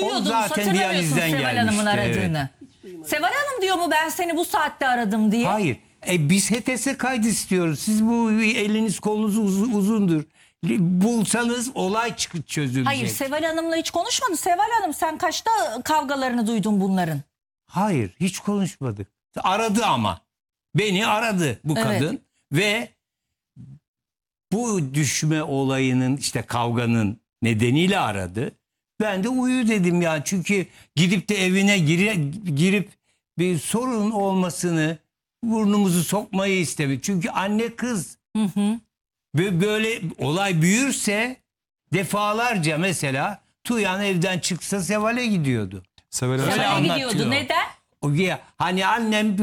duyuyordunuz, zaten hatırlamıyorsunuz diyalizden Seval Hanım'ın gelmişti, aradığını. Seval Hanım diyor mu ben seni bu saatte aradım diye? Hayır. Biz HTS kaydı istiyoruz. Siz bu eliniz kolunuz uzundur. Bulsanız olay çözülecek. Hayır, Seval Hanım'la hiç konuşmadı. Seval Hanım, sen kaçta kavgalarını duydun bunların? Hayır, hiç konuşmadık. Aradı ama. Beni aradı bu Evet. kadın ve bu düşme olayının, işte kavganın nedeniyle aradı. Ben de uyu dedim ya. Çünkü gidip de evine girip bir sorun olmasını, burnumuzu sokmayı istemiyor. Çünkü anne kız. Ve böyle olay büyürse defalarca, mesela Tuğyan evden çıksa Seval'e gidiyordu. Seval Hanım, Seval'e anlatıyor. gidiyordu. Neden? Hani annem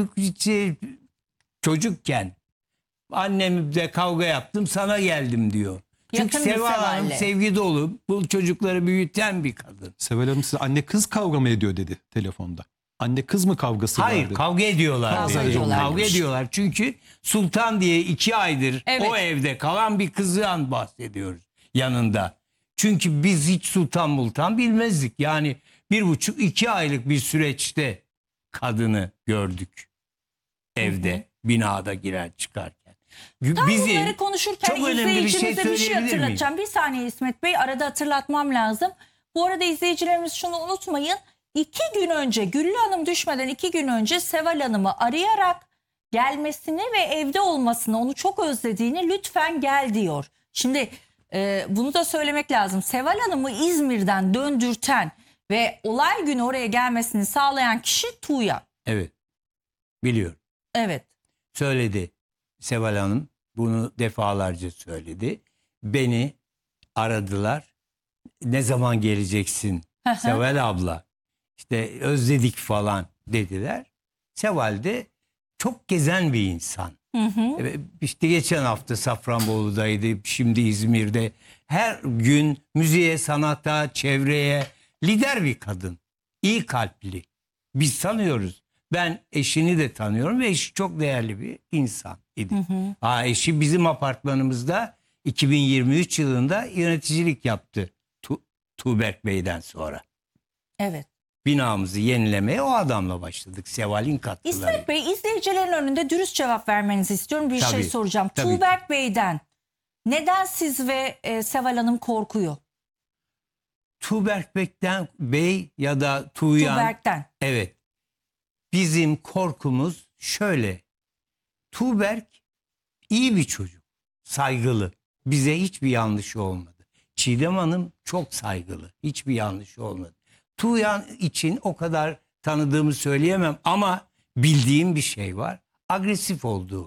çocukken annemle kavga yaptım, sana geldim diyor. Çünkü Yakın bir Seval Hanım Seval'le. sevgi dolu, bu çocukları büyüten bir kadın. Seval Hanım size anne kız kavga mı ediyor dedi telefonda. Anne kız mı kavgası Hayır, vardı? kavga ediyorlar. Kavga dedi. ediyorlarmış. Kavga ediyorlar. Çünkü Sultan diye 2 aydır Evet. o evde kalan bir kızdan bahsediyoruz yanında. Çünkü biz hiç Sultan Multan bilmezdik. Yani 1,5-2 aylık bir süreçte kadını gördük evde, binada girer çıkarken. Tam Bizim bunları konuşurken çok önemli bir şey izleyicimize bir şey söyleyebilir miyim? hatırlatacağım. Bir saniye İsmet Bey, arada hatırlatmam lazım. Bu arada izleyicilerimiz şunu unutmayın. 2 gün önce, Güllü Hanım düşmeden 2 gün önce Seval Hanım'ı arayarak gelmesini ve evde olmasını, onu çok özlediğini, lütfen gel diyor. Şimdi bunu da söylemek lazım. Seval Hanım'ı İzmir'den döndürten ve olay günü oraya gelmesini sağlayan kişi Tuğyan. Evet, biliyorum. Evet. Söyledi Seval Hanım, bunu defalarca söyledi. Beni aradılar. Ne zaman geleceksin Seval abla? İşte özledik falan dediler. Seval de çok gezen bir insan. İşte geçen hafta Safranbolu'daydı, şimdi İzmir'de. Her gün müziğe, sanata, çevreye lider bir kadın. İyi kalpli. Biz tanıyoruz. Ben eşini de tanıyorum ve eşi çok değerli bir insan idi. Eşi bizim apartmanımızda 2023 yılında yöneticilik yaptı Tuğberk Bey'den sonra. Evet. Binamızı yenilemeye o adamla başladık. Seval'in katkıları. İsmet Bey, izleyicilerin önünde dürüst cevap vermenizi istiyorum. Bir şey Tabii, soracağım. tabii. Tuğberk Bey'den neden siz ve Seval Hanım korkuyor? Tuğberk Bey ya da Tuğyan. Tuğberk'ten. Evet. Bizim korkumuz şöyle. Tuğberk iyi bir çocuk. Saygılı. Bize hiçbir yanlışı olmadı. Çiğdem Hanım çok saygılı. Hiçbir yanlışı olmadı. Tuğyan için o kadar tanıdığımı söyleyemem ama bildiğim bir şey var. Agresif olduğu.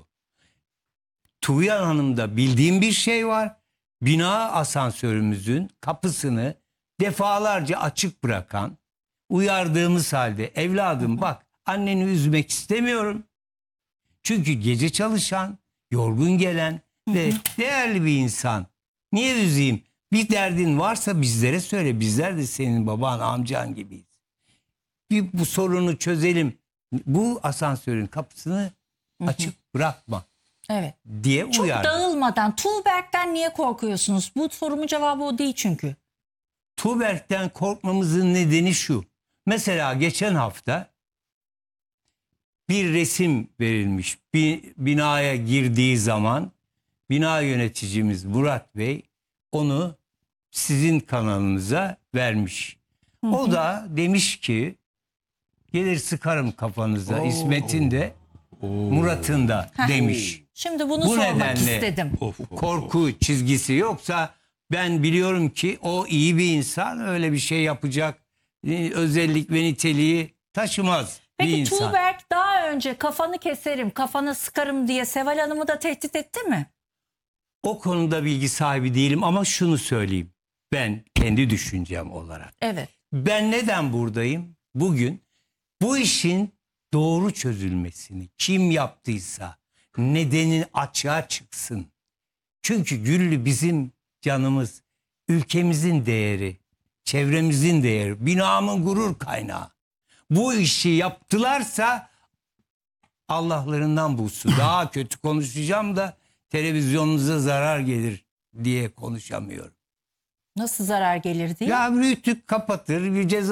Tuğyan Hanım'da bildiğim bir şey var. Bina asansörümüzün kapısını defalarca açık bırakan, uyardığımız halde evladım bak anneni üzmek istemiyorum. Çünkü gece çalışan, yorgun gelen ve değerli bir insan. Niye üzeyim? Bir derdin varsa bizlere söyle. Bizler de senin baban, amcan gibiyiz. Bu sorunu çözelim. Bu asansörün kapısını açık bırakma Evet. diye Çok uyardı. dağılmadan Tuğberk'ten niye korkuyorsunuz? Bu sorumun cevabı o değil çünkü. Tuğberk'ten korkmamızın nedeni şu. Mesela geçen hafta bir resim verilmiş. Bir binaya girdiği zaman bina yöneticimiz Murat Bey onu sizin kanalınıza vermiş. O da demiş ki gelir sıkarım kafanıza, İsmet'in de Murat'ın da demiş. Şimdi bunu Bu sormak nedenle istedim. korku çizgisi yoksa ben biliyorum ki o iyi bir insan, öyle bir şey yapacak özellik ve niteliği taşımaz bir Peki insan. Tuğberk daha önce kafanı keserim, kafanı sıkarım diye Seval Hanım'ı da tehdit etti mi? O konuda bilgi sahibi değilim ama şunu söyleyeyim. Ben kendi düşüncem olarak. Evet. Ben neden buradayım? Bugün bu işin doğru çözülmesini, kim yaptıysa nedeni açığa çıksın. Çünkü Güllü bizim canımız, ülkemizin değeri, çevremizin değeri, binamın gurur kaynağı. Bu işi yaptılarsa Allah'larından bulsun. Daha kötü konuşacağım da televizyonunuza zarar gelir diye konuşamıyorum. Nasıl zarar gelir diye? Ya Rütük kapatır, bir ceza